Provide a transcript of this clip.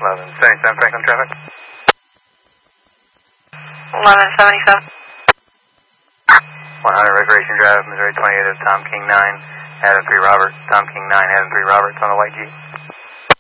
1177 Franklin traffic. 1177. 100 Recreation Drive, Missouri 28 of Tom King 9, Adam 3 Robert, Tom King 9, Adam 3 Roberts on the white Jeep.